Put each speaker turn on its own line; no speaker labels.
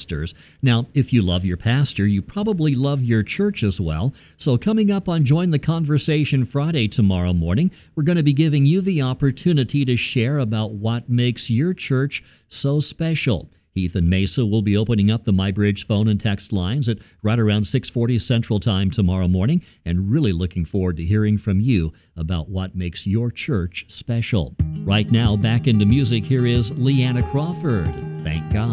pastors. Now, if you love your pastor, you probably love your church as well. So coming up on Join the Conversation Friday tomorrow morning, we're going to be giving you the opportunity to share about what makes your church so special. Heath and Mesa will be opening up the MyBridge phone and text lines at right around 6:40 Central Time tomorrow morning, and really looking forward to hearing from you about what makes your church special. Right now, back into music, here is Leanna Crawford. Thank God.